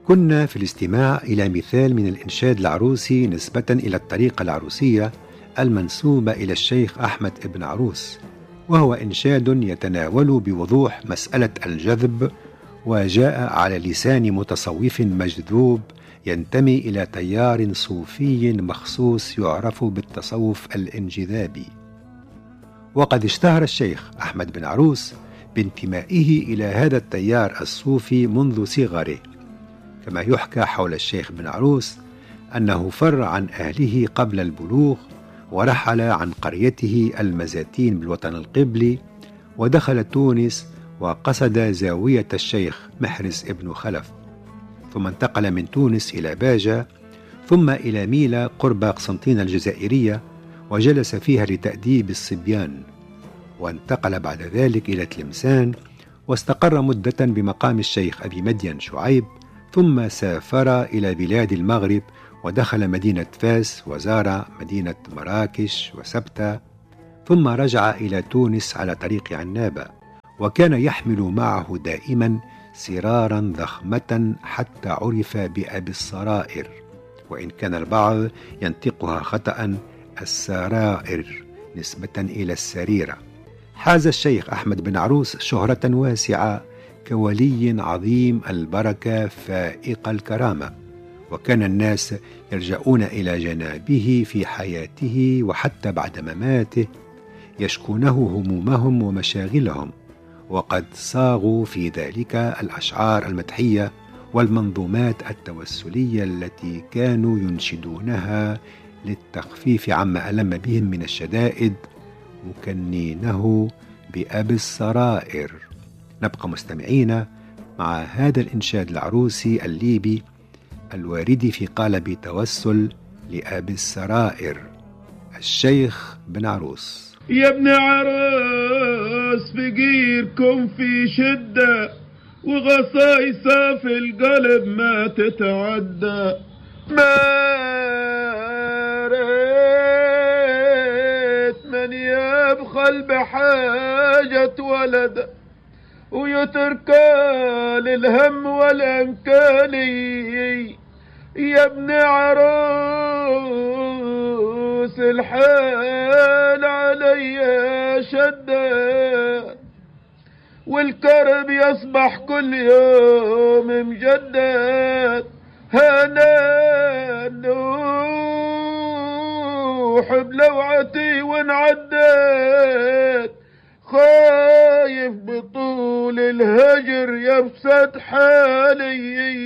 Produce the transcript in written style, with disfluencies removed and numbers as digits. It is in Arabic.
كنا في الاستماع إلى مثال من الإنشاد العروسي نسبة إلى الطريقة العروسية المنسوبة إلى الشيخ أحمد بن عروس، وهو إنشاد يتناول بوضوح مسألة الجذب، وجاء على لسان متصوف مجذوب ينتمي إلى تيار صوفي مخصوص يعرف بالتصوف الانجذابي. وقد اشتهر الشيخ أحمد بن عروس بانتمائه إلى هذا التيار الصوفي منذ صغره، كما يحكى حول الشيخ بن عروس أنه فر عن أهله قبل البلوغ، ورحل عن قريته المزاتين بالوطن القبلي، ودخل تونس وقصد زاوية الشيخ محرز ابن خلف، ثم انتقل من تونس إلى باجة، ثم إلى ميلا قرب قسنطينة الجزائرية، وجلس فيها لتأديب الصبيان، وانتقل بعد ذلك إلى تلمسان، واستقر مدة بمقام الشيخ أبي مدين شعيب، ثم سافر إلى بلاد المغرب، ودخل مدينة فاس، وزار مدينة مراكش وسبتة، ثم رجع إلى تونس على طريق عنابة، وكان يحمل معه دائما سرارا ضخمة حتى عرف بأبي السرائر، وإن كان البعض ينطقها خطأ السرائر نسبة إلى السريرة. حاز الشيخ أحمد بن عروس شهرة واسعة كولي عظيم البركة فائق الكرامة، وكان الناس يلجؤون إلى جنابه في حياته وحتى بعد مماته، يشكونه همومهم ومشاغلهم، وقد صاغوا في ذلك الأشعار المدحية والمنظومات التوسلية التي كانوا ينشدونها للتخفيف عما ألم بهم من الشدائد، مكنينه بأبي السرائر. نبقى مستمعين مع هذا الإنشاد العروسي الليبي الوارد في قالب توسل لأبي السرائر الشيخ بن عروس. يا ابن عروس فقيركم في شدة، وغصايصة في القلب ما تتعدى، ما ريت من يبخل بحاجة ولد ويترك للهم والأنكالي. يا ابن عروس الحال علي شدة، والكرب يصبح كل يوم مجدد، هنا نوح بلوعتي وانعدت، خايف بطول الهجر يفسد حالي.